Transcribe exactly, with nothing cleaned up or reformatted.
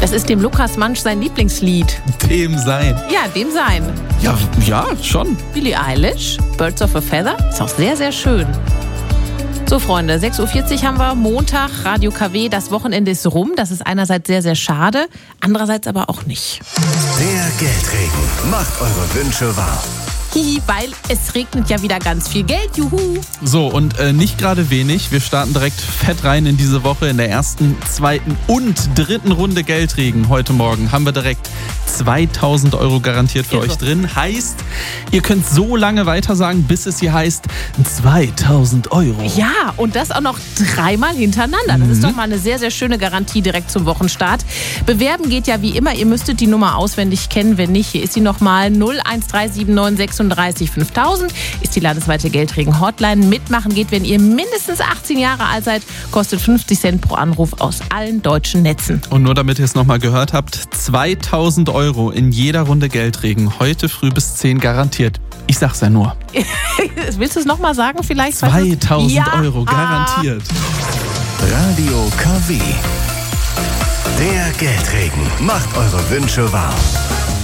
Das ist dem Lukas Mansch sein Lieblingslied. Dem sein. Ja, dem sein. Ja, ja, schon. Billie Eilish, Birds of a Feather. Ist auch sehr, sehr schön. So, Freunde, sechs Uhr vierzig haben wir, Montag, Radio K W. Das Wochenende ist rum. Das ist einerseits sehr, sehr schade, andererseits aber auch nicht. Der Geldregen macht eure Wünsche wahr. Hihi, weil es regnet ja wieder ganz viel Geld. Juhu. So, und äh, nicht gerade wenig. Wir starten direkt fett rein in diese Woche. In der ersten, zweiten und dritten Runde Geldregen heute Morgen haben wir direkt zweitausend Euro garantiert für Irre. euch drin. Heißt, ihr könnt so lange weitersagen, bis es hier heißt zweitausend Euro. Ja, und das auch noch dreimal hintereinander. Das ist doch mal eine sehr, sehr schöne Garantie direkt zum Wochenstart. Bewerben geht ja wie immer. Ihr müsstet die Nummer auswendig kennen. Wenn nicht, hier ist sie nochmal. null eins drei sieben neun sechsunddreißig fünftausend ist die landesweite Geldregen-Hotline. Mitmachen geht, wenn ihr mindestens achtzehn Jahre alt seid. Kostet fünfzig Cent pro Anruf aus allen deutschen Netzen. Und nur damit ihr es nochmal gehört habt, zweitausend Euro in jeder Runde Geldregen. Heute früh bis zehn garantiert. Ich sag's ja nur. Willst du es nochmal sagen vielleicht? zweitausend Ja. Euro garantiert. Radio K W. Der Geldregen macht eure Wünsche wahr.